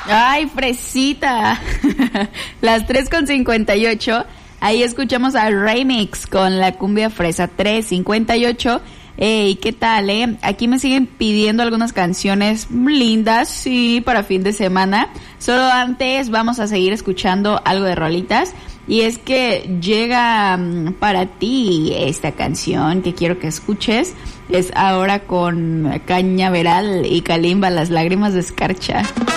Ay, fresita. Las 3:58. Ahí escuchamos a Remix con la cumbia fresa 3:58. Ey, ¿qué tal, Aquí me siguen pidiendo algunas canciones lindas, sí, para fin de semana. Solo antes vamos a seguir escuchando algo de rolitas. Y es que llega para ti esta canción que quiero que escuches. Es ahora con Cañaveral y Kalimba, Las lágrimas de escarcha.